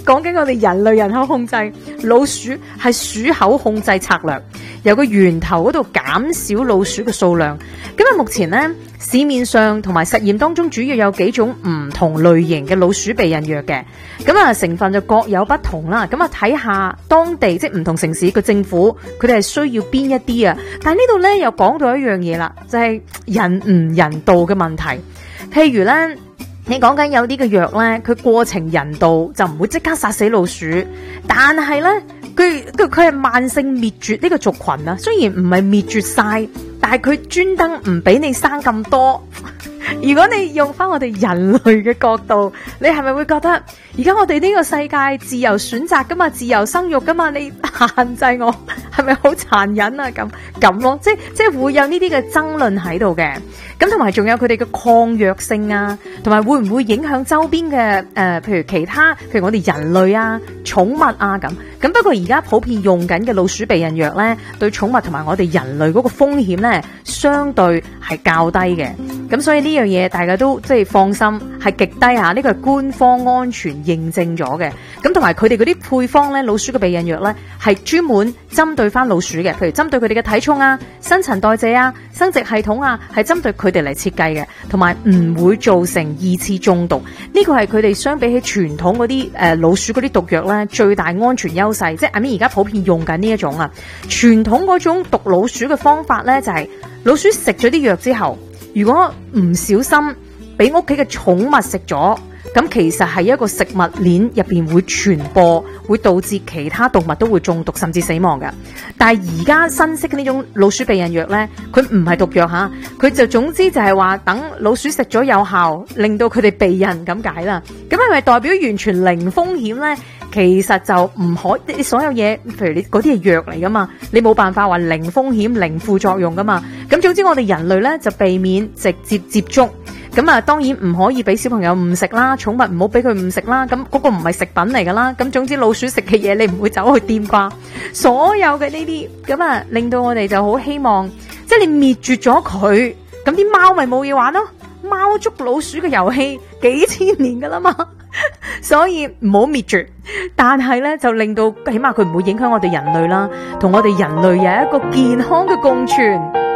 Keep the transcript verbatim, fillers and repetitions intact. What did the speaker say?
講緊我哋人類人口控制，老鼠係鼠口控制策略，由個源頭嗰度減少老鼠嘅數量。咁啊，目前呢，市面上同埋實驗當中主要有幾種唔同類型嘅老鼠避孕藥嘅，咁啊成分就各有不同啦。咁啊睇下當地即係唔同城市嘅政府，佢哋係需要邊一啲啊？但係呢度咧又講到一樣嘢啦，就係人唔人道嘅問題。譬如咧，你講緊有啲嘅藥咧，佢過程人道就唔會即刻殺死老鼠，但係咧佢佢佢係慢性滅絕呢個族群啊。雖然唔係滅絕晒，但係佢專登唔俾你生咁多。如果你用翻我哋人類嘅角度，你係咪會覺得而家我哋呢個世界自由選擇噶嘛，自由生育噶嘛，你限制我係咪好殘忍啊？咁咁咯，即係即係會有呢啲嘅爭論喺度嘅。咁同埋仲有佢哋嘅抗藥性啊，同埋會唔會影響周邊嘅誒，譬如其他，譬如我哋人類啊、寵物啊咁。咁不過而家普遍用緊嘅老鼠避孕藥咧，對寵物同埋我哋人類嗰個風險咧，相對係較低嘅。咁所以呢樣嘢大家都即係放心，係極低下，呢個係官方安全認證咗嘅。咁同埋佢哋嗰啲配方咧，老鼠嘅避孕藥咧係專門針對翻老鼠嘅，譬如針對佢哋嘅體重啊、新陳代謝啊、生殖系統啊，係針對佢哋嚟設計嘅，同埋唔會造成二次中毒。呢個係佢哋相比起傳統嗰啲誒老鼠嗰啲毒藥咧，最大安全優勢。即係阿咪而家普遍用緊呢一種啊，傳統嗰種毒老鼠嘅方法咧，就係老鼠食咗啲藥之後，如果唔小心俾屋企嘅寵物食咗，咁其實係一個食物鏈入邊會傳播，會導致其他動物都會中毒甚至死亡嘅。但係而家新式嘅呢種老鼠避孕藥呢，佢唔係毒藥吓，佢就總之就係話等老鼠食咗有效，令到佢哋避孕咁解啦。咁係咪代表完全零風險呢？其實就唔可，你所有嘢，譬如你嗰啲係藥嚟噶嘛，你冇辦法話零風險、零副作用噶嘛。咁總之我哋人類呢，就避免直接接觸。咁啊，當然唔可以俾小朋友誤食啦，寵物唔好俾佢誤食啦。咁嗰個唔係食品嚟噶啦。咁總之老鼠食嘅嘢，你唔會走去掂啩。所有嘅呢啲，咁啊，令到我哋就好希望，即係你滅絕咗佢，咁啲貓咪冇嘢玩咯。貓捉老鼠嘅遊戲幾千年噶啦嘛，所以唔好滅絕。但係咧，就令到起碼佢唔會影響我哋人類啦，同我哋人類有一個健康嘅共存。